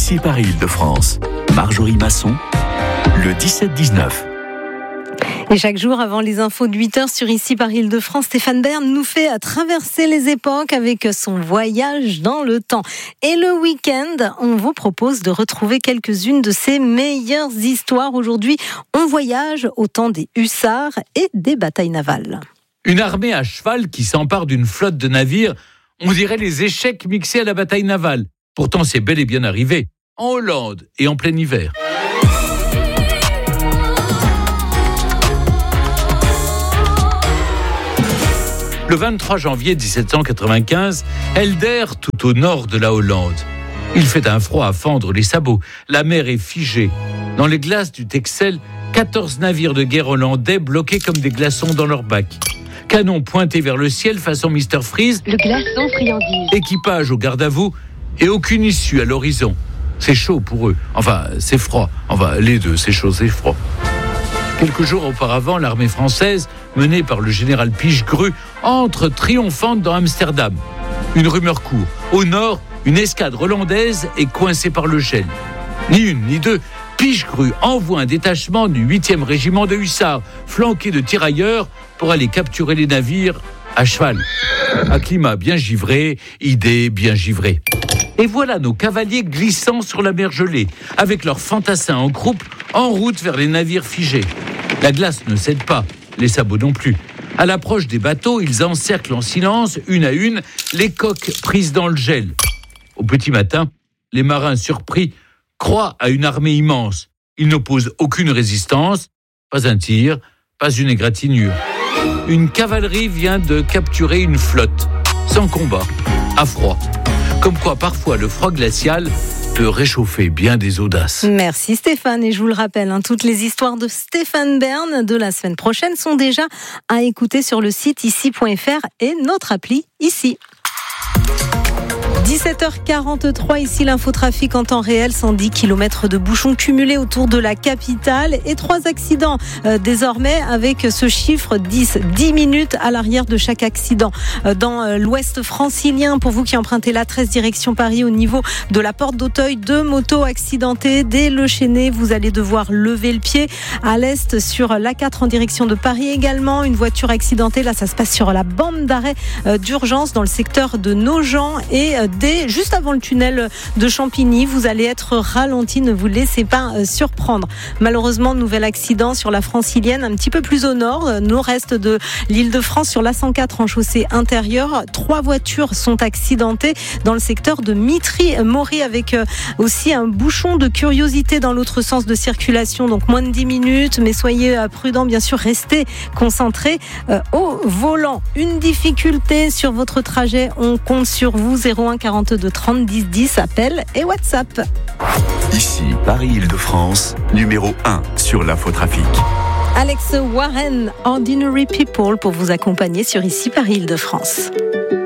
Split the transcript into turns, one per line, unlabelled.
Ici Paris-Île-de-France. Marjorie Masson, le 17-19.
Et chaque jour, avant les infos de 8h sur Ici Paris-Île-de-France, Stéphane Bern nous fait traverser les époques avec son voyage dans le temps. Et le week-end, on vous propose de retrouver quelques-unes de ses meilleures histoires. Aujourd'hui, on voyage au temps des hussards et des batailles navales.
Une armée à cheval qui s'empare d'une flotte de navires, on dirait les échecs mixés à la bataille navale. Pourtant, c'est bel et bien arrivé, en Hollande et en plein hiver. Le 23 janvier 1795, Helder, tout au nord de la Hollande. Il fait un froid à fendre les sabots. La mer est figée. Dans les glaces du Texel, 14 navires de guerre hollandais bloqués comme des glaçons dans leur bac. Canon pointé vers le ciel façon Mr Freeze.
Le glaçon friandise.
Équipage au garde à vous et aucune issue à l'horizon. C'est chaud pour eux. Enfin, c'est froid. Enfin, les deux, c'est chaud, c'est froid. Quelques jours auparavant, l'armée française, menée par le général Pichegru, entre triomphante dans Amsterdam. Une rumeur court. Au nord, une escadre hollandaise est coincée par le gel. Ni une, ni deux, Pichegru envoie un détachement du 8e régiment de hussards, flanqué de tirailleurs, pour aller capturer les navires à cheval. Un climat bien givré, idées bien givrées. Et voilà nos cavaliers glissant sur la mer gelée, avec leurs fantassins en croupe, en route vers les navires figés. La glace ne cède pas, les sabots non plus. À l'approche des bateaux, ils encerclent en silence, une à une, les coques prises dans le gel. Au petit matin, les marins surpris croient à une armée immense. Ils n'opposent aucune résistance, pas un tir, pas une égratignure. Une cavalerie vient de capturer une flotte, sans combat, à froid. Comme quoi, parfois, le froid glacial peut réchauffer bien des audaces.
Merci Stéphane. Et je vous le rappelle, toutes les histoires de Stéphane Bern de la semaine prochaine sont déjà à écouter sur le site ici.fr et notre appli Ici. 17h43, ici l'infotrafic en temps réel, 110 km de bouchons cumulés autour de la capitale et 3 accidents désormais avec ce chiffre 10 minutes à l'arrière de chaque accident. Dans l'ouest francilien, pour vous qui empruntez l'A13 direction Paris au niveau de la porte d'Auteuil, 2 motos accidentées. Dès Le Chesnay, vous allez devoir lever le pied. À l'est, sur l'A4 en direction de Paris également, une voiture accidentée. Là, ça se passe sur la bande d'arrêt d'urgence dans le secteur de Nogent et juste avant le tunnel de Champigny, vous allez être ralenti, ne vous laissez pas surprendre. Malheureusement, nouvel accident sur la francilienne, un petit peu plus au nord-est de l'Île-de-France, sur l'A104 en chaussée intérieure. 3 voitures sont accidentées dans le secteur de Mitry-Mory avec aussi un bouchon de curiosité dans l'autre sens de circulation, donc moins de 10 minutes, mais soyez prudents, bien sûr, restez concentrés au volant. Une difficulté sur votre trajet, on compte sur vous, 01 42 30 10 10, appel et WhatsApp.
Ici Paris-Île-de-France, numéro 1 sur l'infotrafic.
Alex Warren, Ordinary People, pour vous accompagner sur Ici Paris-Île-de-France.